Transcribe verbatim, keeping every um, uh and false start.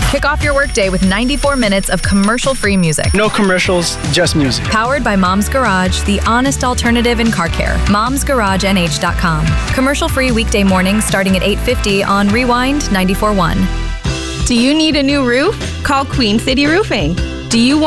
Kick off your workday with ninety-four minutes of commercial-free music. No commercials, just music. Powered by Mom's Garage, the honest alternative in car care. moms garage n h dot com. Commercial-free weekday mornings starting at eight fifty on Rewind ninety-four point one. Do you need a new roof? Call Queen City Roofing. Do you want